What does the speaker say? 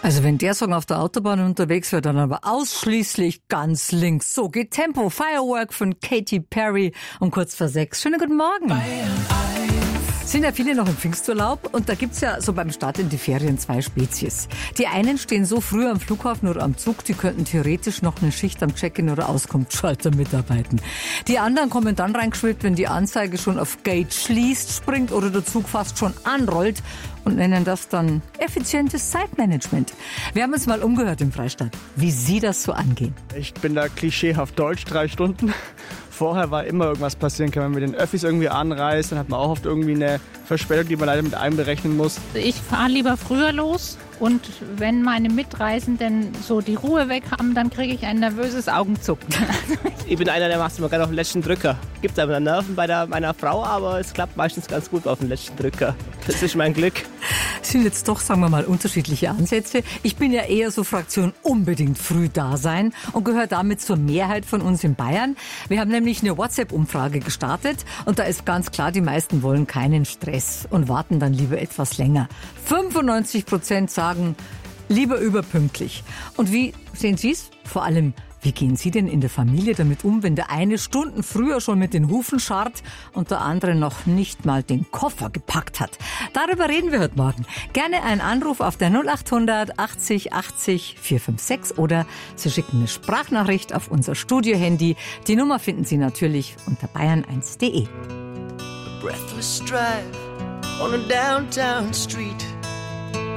Also wenn der Song auf der Autobahn unterwegs wird, dann aber ausschließlich ganz links. So geht Tempo, Firework von Katy Perry um kurz vor 6. Schönen guten Morgen. Sind ja viele noch im Pfingsturlaub und da gibt's ja so beim Start in die Ferien zwei Spezies. Die einen stehen so früh am Flughafen oder am Zug, die könnten theoretisch noch eine Schicht am Check-in oder Auskunftsschalter mitarbeiten. Die anderen kommen dann reingeschwillt, wenn die Anzeige schon auf Gate schließt, springt oder der Zug fast schon anrollt und nennen das dann effizientes Zeitmanagement. Wir haben uns mal umgehört im Freistaat, wie Sie das so angehen. Ich bin da klischeehaft deutsch, 3 Stunden. Vorher war immer irgendwas passieren können. Wenn man mit den Öffis irgendwie anreist, dann hat man auch oft irgendwie eine Verspätung, die man leider mit einberechnen muss. Ich fahre lieber früher los und wenn meine Mitreisenden so die Ruhe weg haben, dann kriege ich ein nervöses Augenzucken. Ich bin einer, der macht es immer gerne auf den letzten Drücker. Gibt aber Nerven bei meiner Frau, aber es klappt meistens ganz gut auf den letzten Drücker. Das ist mein Glück. Sind jetzt doch, sagen wir mal, unterschiedliche Ansätze. Ich bin ja eher so Fraktion unbedingt früh da sein und gehöre damit zur Mehrheit von uns in Bayern. Wir haben nämlich eine WhatsApp-Umfrage gestartet und da ist ganz klar, die meisten wollen keinen Stress und warten dann lieber etwas länger. 95% sagen, lieber überpünktlich. Und wie sehen Sie es? Vor allem, wie gehen Sie denn in der Familie damit um, wenn der eine Stunden früher schon mit den Hufen scharrt und der andere noch nicht mal den Koffer gepackt hat? Darüber reden wir heute Morgen. Gerne einen Anruf auf der 0800 80 80 456 oder Sie schicken eine Sprachnachricht auf unser Studio-Handy. Die Nummer finden Sie natürlich unter bayern1.de. Breathless drive on a downtown street.